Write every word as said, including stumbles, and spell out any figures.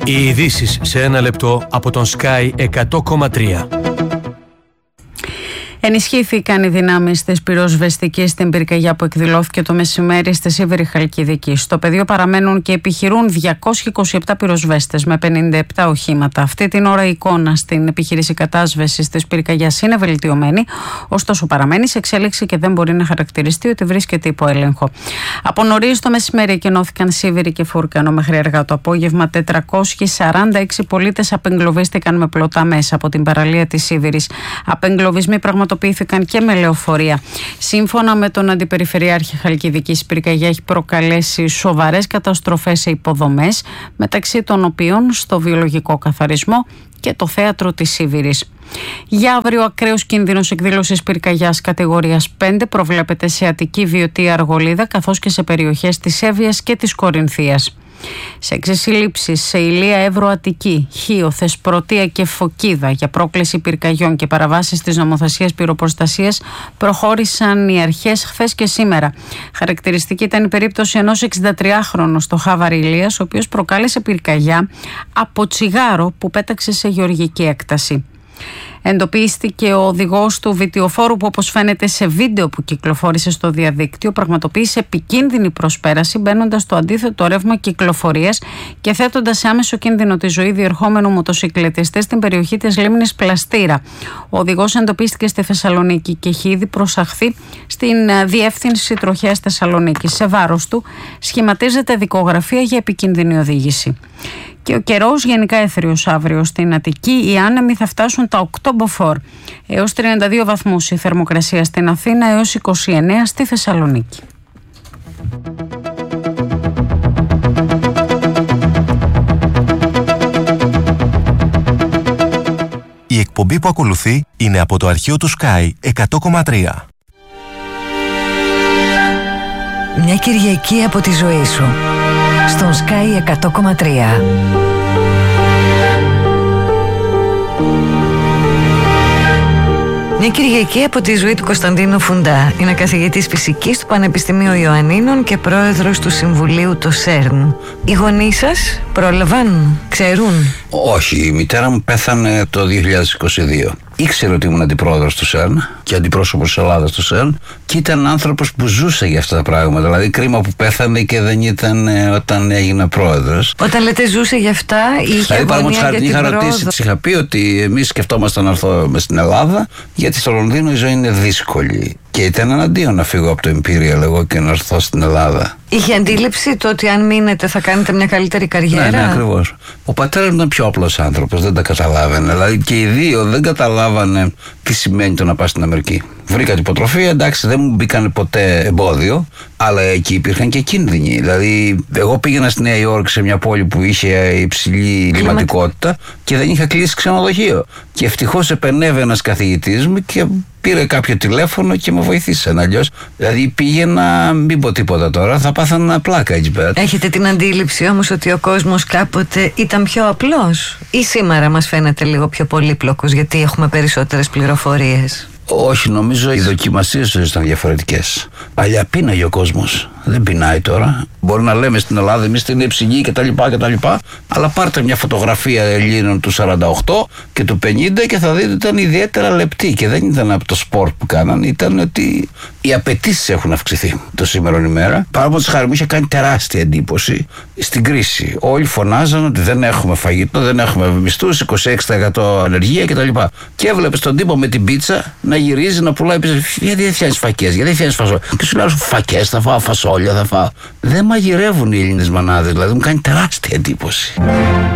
Οι ειδήσεις σε ένα λεπτό από τον Sky εκατό κόμμα τρία. Ενισχύθηκαν οι δυνάμεις της πυροσβεστικής στην πυρκαγιά που εκδηλώθηκε το μεσημέρι στη Σίβηρη Χαλκιδική. Στο πεδίο παραμένουν και επιχειρούν διακόσιοι είκοσι επτά πυροσβέστες με πενήντα επτά οχήματα. Αυτή την ώρα η εικόνα στην επιχείρηση κατάσβεσης της πυρκαγιάς είναι βελτιωμένη, ωστόσο παραμένει σε εξέλιξη και δεν μπορεί να χαρακτηριστεί ότι βρίσκεται υπό έλεγχο. Από νωρίς το μεσημέρι εκενώθηκαν Σίβηρη και Φούρκανο. Μέχρι αργά το απόγευμα τετρακόσιοι σαράντα έξι πολίτες απεγκλωβίστηκαν με πλωτά μέσα από την παραλία της Σίβηρης. Απεγκλωβισμοί πραγματοποιήθηκαν και με λεωφορεία. Σύμφωνα με τον Αντιπεριφερειάρχη Χαλκιδικής, η πυρκαγιά έχει προκαλέσει σοβαρές καταστροφές σε υποδομές, μεταξύ των οποίων στο βιολογικό καθαρισμό και το θέατρο της Σίβηρης. Για αύριο, ακραίος κίνδυνος εκδήλωσης πυρκαγιάς κατηγορίας πέντε προβλέπεται σε Αττική, Βιωτία, Αργολίδα, καθώς και σε περιοχές της Εύβοιας και της Κορινθίας. Σε εξεσυλλήψεις σε Ηλία, Εύρο, Αττική, Χίο, Θεσπρωτεία και Φωκίδα για πρόκληση πυρκαγιών και παραβάσεις της νομοθεσίας πυροπροστασίας προχώρησαν οι αρχές χθες και σήμερα. Χαρακτηριστική ήταν η περίπτωση ενός εξηντατριάχρονου στο Χάβαρη Ηλίας, ο οποίος προκάλεσε πυρκαγιά από τσιγάρο που πέταξε σε γεωργική έκταση. Εντοπίστηκε ο οδηγός του βιτιοφόρου που, όπως φαίνεται σε βίντεο που κυκλοφόρησε στο διαδίκτυο, πραγματοποίησε επικίνδυνη προσπέραση μπαίνοντας στο αντίθετο ρεύμα κυκλοφορίας και θέτοντας σε άμεσο κίνδυνο τη ζωή διερχόμενου μοτοσυκλετιστέ στην περιοχή της λίμνης Πλαστήρα. Ο οδηγός εντοπίστηκε στη Θεσσαλονίκη και έχει ήδη προσαχθεί στην Διεύθυνση Τροχέας Θεσσαλονίκης. Σε βάρος του σχηματίζεται δικογραφία για επικίνδυνη οδήγηση. Και ο καιρός γενικά έθριος αύριο στην Αττική. Οι άνεμοι θα φτάσουν τα οκτώ μποφόρ. Έως τριάντα δύο βαθμούς η θερμοκρασία στην Αθήνα, έως είκοσι εννέα στη Θεσσαλονίκη. Η εκπομπή που ακολουθεί είναι από το αρχείο του Sky εκατό κόμμα τρία. Μια Κυριακή από τη ζωή σου στον Sky εκατό κόμμα τρία. Μια Κυριακή από τη ζωή του Κωνσταντίνου Φουντά. Είναι καθηγητής φυσικής του Πανεπιστημίου Ιωαννίνων και πρόεδρος του Συμβουλίου του ΣΕΡΝ. Οι γονείς σας πρόλαβαν, ξέρουν? Όχι, η μητέρα μου πέθανε το δύο χιλιάδες είκοσι δύο. Ήξερε ότι ήμουν αντιπρόεδρος του ΣΕΡΝ και αντιπρόσωπος της Ελλάδας του ΣΕΡΝ και ήταν άνθρωπος που ζούσε για αυτά τα πράγματα. Δηλαδή, κρίμα που πέθανε και δεν ήταν όταν έγινε πρόεδρος. Όταν λέτε ζούσε για αυτά, είχε δηλαδή, αγωνία για την είχα πρόοδο. ρωτήσει, της είχα πει ότι εμείς σκεφτόμασταν να έρθουμε στην Ελλάδα, γιατί στο Λονδίνο η ζωή είναι δύσκολη. Και ήταν εναντίον να φύγω από το Imperial εγώ και να έρθω στην Ελλάδα. Είχε αντίληψη το ότι αν μείνετε θα κάνετε μια καλύτερη καριέρα? Ναι, ναι, ακριβώς. Ο πατέρας μου ήταν πιο απλός άνθρωπος, δεν τα καταλάβαινε. Δηλαδή και οι δύο δεν καταλάβανε τι σημαίνει το να πας στην Αμερική. Βρήκα την υποτροφία, εντάξει, δεν μου μπήκαν ποτέ εμπόδιο, αλλά εκεί υπήρχαν και κίνδυνοι. Δηλαδή, εγώ πήγαινα στη Νέα Υόρκη σε μια πόλη που είχε υψηλή κλιματικότητα και δεν είχα κλείσει ξενοδοχείο. Και ευτυχώς επενέβη ένας καθηγητής μου και πήρε κάποιο τηλέφωνο και με βοηθήσαν. Αλλιώς, δηλαδή πήγαινα, μην πω τίποτα τώρα, θα πάθανα πλάκα έτσι πέρα. Έχετε την αντίληψη όμως ότι ο κόσμος κάποτε ήταν πιο απλός, ή σήμερα μας φαίνεται λίγο πιο πολύπλοκος γιατί έχουμε περισσότερες πληροφορίες? Όχι, νομίζω οι δοκιμασίες τους ήταν διαφορετικές. Παλιά πίναγε ο κόσμος. Δεν πεινάει τώρα. Μπορεί να λέμε στην Ελλάδα εμείς την υψηλή κτλ. Αλλά πάρτε μια φωτογραφία Ελλήνων του σαράντα οκτώ και του πενήντα και θα δείτε ότι ήταν ιδιαίτερα λεπτοί. Και δεν ήταν από το σπορ που κάναν, ήταν ότι οι απαιτήσεις έχουν αυξηθεί το σήμερον ημέρα. Παραδείγματος χάρη, μου είχε κάνει τεράστια εντύπωση στην κρίση. Όλοι φωνάζαν ότι δεν έχουμε φαγητό, δεν έχουμε μισθούς, είκοσι έξι τοις εκατό ανεργία κτλ. Και έβλεπε τον τύπο με την πίτσα να γυρίζει, να πουλάει πίτσα. Γιατί δεν φτιάχνεις φακές, γιατί δεν φτιάχνεις φασόλια? Και σου λέω φακές, θα φάω φασόλια, θα φάω. Δεν μαγειρεύουν οι Έλληνες μανάδες, δηλαδή μου κάνει τεράστια εντύπωση.